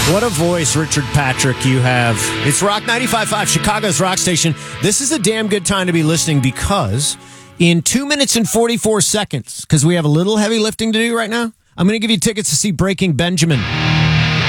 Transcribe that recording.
What a voice, Richard Patrick, you have. It's Rock 95.5, Chicago's rock station. This is a damn good time to be listening because in 2 minutes and 44 seconds, because we have a little heavy lifting to do right now, I'm going to give you tickets to see Breaking Benjamin.